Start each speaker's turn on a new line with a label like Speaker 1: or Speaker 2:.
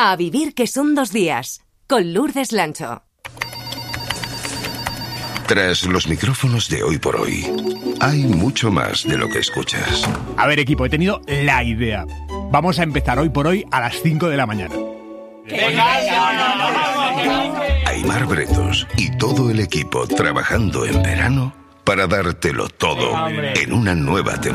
Speaker 1: A vivir que son 2 días, con Lourdes Lancho.
Speaker 2: Tras los micrófonos de Hoy por Hoy, hay mucho más de lo que escuchas.
Speaker 3: A ver, equipo, he tenido la idea. Vamos a empezar Hoy por Hoy a las 5 de la mañana.
Speaker 2: Aimar Bretos y todo el equipo trabajando en verano para dártelo todo en una nueva temporada.